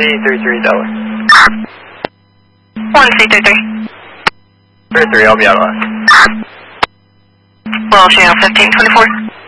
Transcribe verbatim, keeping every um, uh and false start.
C three three Delaware. one C three three. three three, I'll be out of line. Well, channel fifteen twenty-four.